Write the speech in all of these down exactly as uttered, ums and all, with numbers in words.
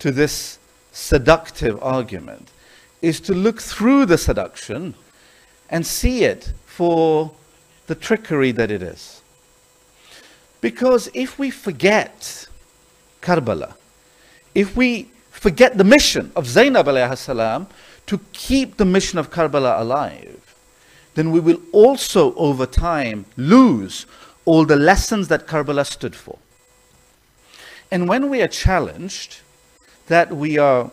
to this seductive argument is to look through the seduction and see it for the trickery that it is. Because if we forget Karbala, if we forget the mission of Zainab alayhi salam to keep the mission of Karbala alive, then we will also over time lose all the lessons that Karbala stood for. And when we are challenged that we are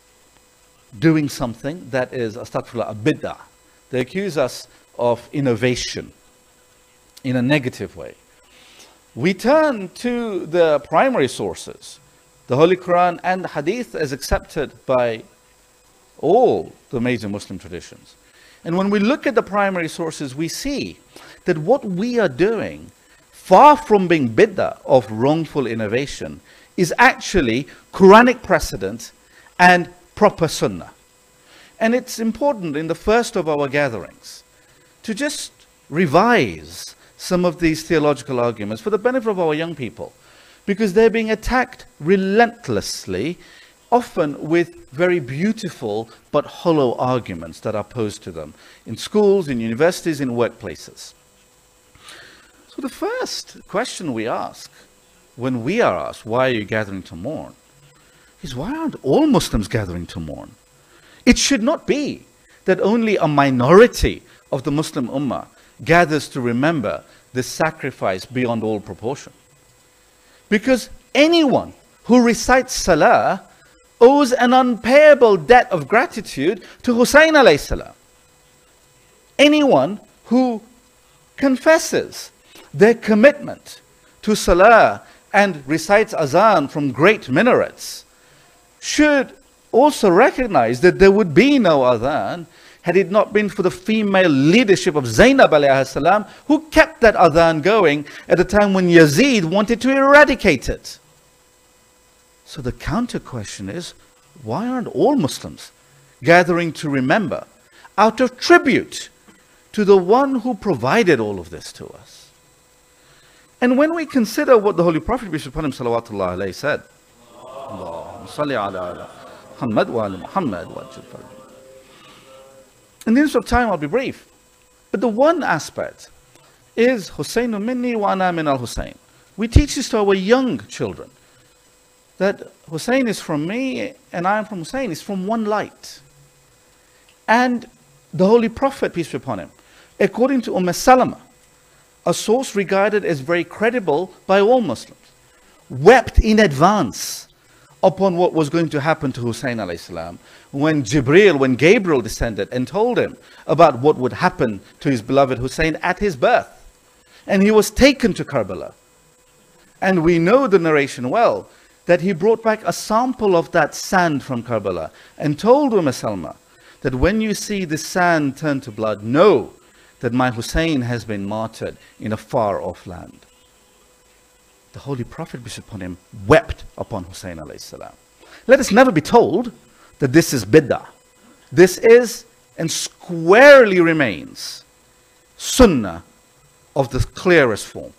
doing something that is, astaghfirullah, a bid'ah, they accuse us of innovation in a negative way. We turn to the primary sources. The Holy Quran and the Hadith is accepted by all the major Muslim traditions. And when we look at the primary sources, we see that what we are doing, far from being bid'ah of wrongful innovation, is actually Quranic precedent and proper sunnah. And it's important in the first of our gatherings to just revise some of these theological arguments for the benefit of our young people, because they're being attacked relentlessly, often with very beautiful but hollow arguments that are posed to them in schools, in universities, in workplaces. So the first question we ask when we are asked, why are you gathering to mourn, is why aren't all Muslims gathering to mourn? It should not be that only a minority of the Muslim Ummah gathers to remember this sacrifice beyond all proportion. Because anyone who recites Salah owes an unpayable debt of gratitude to Hussein alayhi salam. Anyone who confesses their commitment to Salah and recites Azan from great minarets should also recognize that there would be no Adhan had it not been for the female leadership of Zainab alayhi salam, who kept that Adhan going at a time when Yazid wanted to eradicate it. So the counter question is, why aren't all Muslims gathering to remember out of tribute to the one who provided all of this to us? And when we consider what the Holy Prophet, peace be upon him, salawatullah alayhi, said, Allahumma salli ala Muhammad wa ala Muhammad wa ajil farji. In the interest of time, I'll be brief. But the one aspect is Husseinu minni wa ana min al-Hussein. We teach this to our young children, that Hussein is from me and I am from Hussein. It's from one light. And the Holy Prophet, peace be upon him, according to Umm Salama, a source regarded as very credible by all Muslims, wept in advance upon what was going to happen to Hussein alayhi salam when Jibreel, when Gabriel descended and told him about what would happen to his beloved Hussein at his birth. And he was taken to Karbala. And we know the narration well, that he brought back a sample of that sand from Karbala and told Umm Salama that when you see the sand turn to blood, know that my Hussein has been martyred in a far off land. The Holy Prophet, peace upon him, wept upon Hussein alayhi salam. Let us never be told that this is bid'ah. This is and squarely remains sunnah of the clearest form.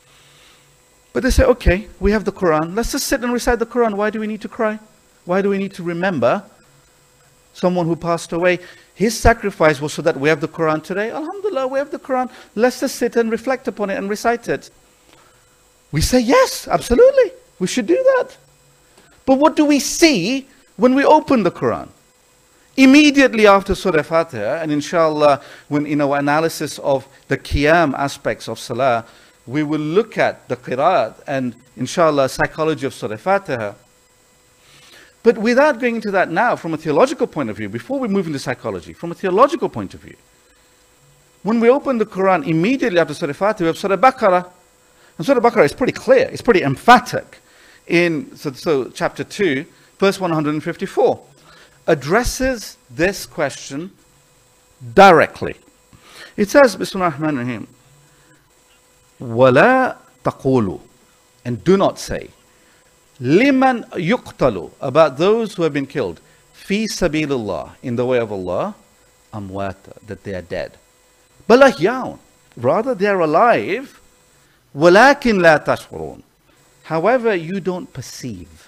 But they say, okay, we have the Quran. Let's just sit and recite the Quran. Why do we need to cry? Why do we need to remember someone who passed away? His sacrifice was so that we have the Quran today. Alhamdulillah, we have the Quran. Let's just sit and reflect upon it and recite it. We say, yes, absolutely. We should do that. But what do we see when we open the Quran? Immediately after Surah Fatiha, and inshallah, when in our analysis of the Qiyam aspects of Salah, we will look at the Qiraat and inshallah, psychology of Surah Fatiha. But without going into that now, from a theological point of view, before we move into psychology, from a theological point of view, when we open the Quran immediately after Surah Fatiha, we have Surah Baqarah. And Surah Baqarah is pretty clear, it's pretty emphatic. In so, so chapter two, verse one hundred fifty-four, addresses this question directly. It says, Bismillah ar-Rahman ar-Rahim, وَلَا تَقُولُوا, and do not say, liman yuqtalu, about those who have been killed, fi sabilillah, in the way of Allah, amwata, that they are dead. Bal ahyaun, rather they are alive, walakin la tash'urun, however you don't perceive.